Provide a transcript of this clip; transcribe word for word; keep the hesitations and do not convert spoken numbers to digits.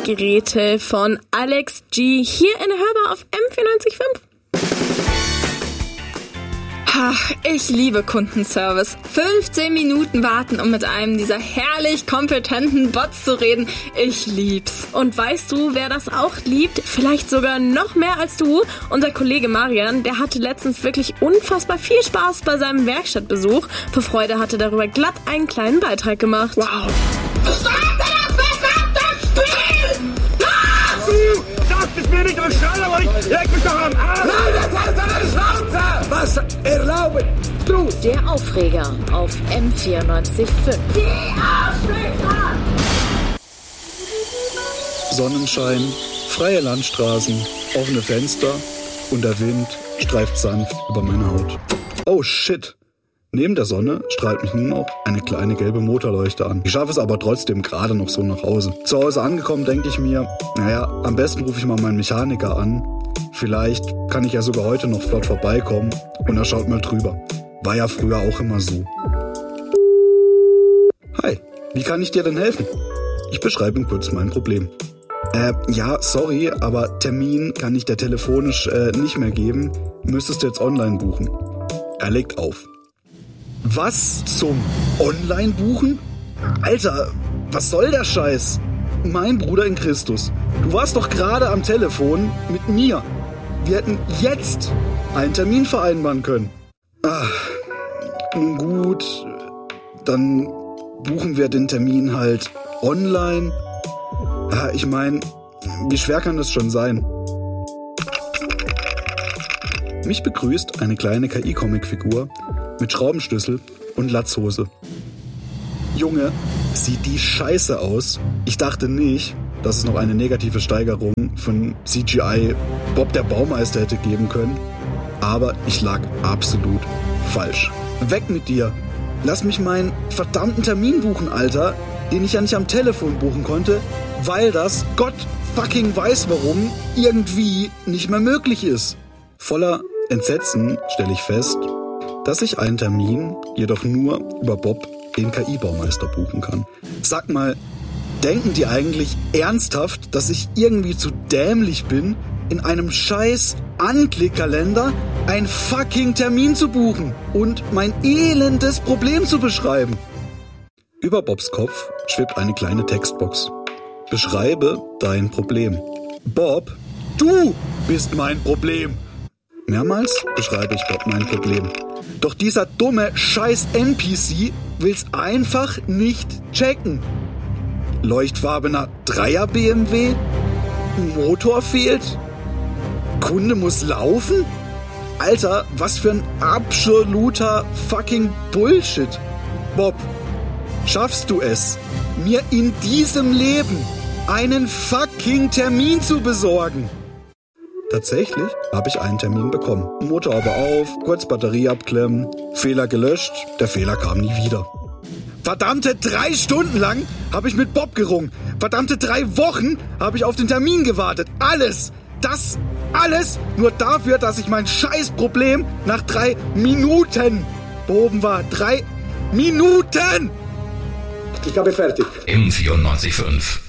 Endgeräte von Alex G. hier in Hörbar auf M vierundneunzig Komma fünf. Ach, ich liebe Kundenservice. fünfzehn Minuten warten, um mit einem dieser herrlich kompetenten Bots zu reden. Ich lieb's. Und weißt du, wer das auch liebt? Vielleicht sogar noch mehr als du? Unser Kollege Marian, der hatte letztens wirklich unfassbar viel Spaß bei seinem Werkstattbesuch. Vor Freude hatte darüber glatt einen kleinen Beitrag gemacht. Wow. Du sagtest mir nicht, ich schreie euch! Leg mich doch am Arsch! Nein, das heißt eine Schnauze! Was erlauben du? Der Aufreger auf M vierundneunzig Komma fünf. Die Arschlöcher! Sonnenschein, freie Landstraßen, offene Fenster und der Wind streift sanft über meine Haut. Oh shit! Neben der Sonne strahlt mich nun auch eine kleine gelbe Motorleuchte an. Ich schaffe es aber trotzdem gerade noch so nach Hause. Zu Hause angekommen denke ich mir, naja, am besten rufe ich mal meinen Mechaniker an. Vielleicht kann ich ja sogar heute noch flott vorbeikommen und er schaut mal drüber. War ja früher auch immer so. Hi, wie kann ich dir denn helfen? Ich beschreibe ihm kurz mein Problem. Äh, ja, sorry, aber Termin kann ich dir telefonisch äh, nicht mehr geben. Müsstest du jetzt online buchen. Er legt auf. Was zum Online-Buchen? Alter, was soll der Scheiß? Mein Bruder in Christus, du warst doch gerade am Telefon mit mir. Wir hätten jetzt einen Termin vereinbaren können. Ach, nun gut, dann buchen wir den Termin halt online. Ah, ich meine, wie schwer kann das schon sein? Mich begrüßt eine kleine K I-Comic-Figur mit Schraubenschlüssel und Latzhose. Junge, sieht die scheiße aus. Ich dachte nicht, dass es noch eine negative Steigerung von C G I Bob der Baumeister hätte geben können. Aber ich lag absolut falsch. Weg mit dir. Lass mich meinen verdammten Termin buchen, Alter, den ich ja nicht am Telefon buchen konnte, weil das, Gott fucking weiß warum, irgendwie nicht mehr möglich ist. Voller Entsetzen stelle ich fest, dass ich einen Termin jedoch nur über Bob, den K I-Baumeister, buchen kann. Sag mal, denken die eigentlich ernsthaft, dass ich irgendwie zu dämlich bin, in einem scheiß Anklickkalender einen fucking Termin zu buchen und mein elendes Problem zu beschreiben? Über Bobs Kopf schwebt eine kleine Textbox. Beschreibe dein Problem. Bob, du bist mein Problem. Mehrmals beschreibe ich Bob mein Problem. Doch dieser dumme scheiß N P C will's einfach nicht checken. Leuchtfarbener Dreier B M W? Motor fehlt? Kunde muss laufen? Alter, was für ein absoluter fucking Bullshit. Bob, schaffst du es, mir in diesem Leben einen fucking Termin zu besorgen? Tatsächlich habe ich einen Termin bekommen. Motor aber auf, kurz Batterie abklemmen, Fehler gelöscht, der Fehler kam nie wieder. Verdammte drei Stunden lang habe ich mit Bob gerungen. Verdammte drei Wochen habe ich auf den Termin gewartet. Alles, das, alles nur dafür, dass ich mein Scheißproblem nach drei Minuten behoben war. Drei Minuten! Ich habe fertig. M vierundneunzig Komma fünf.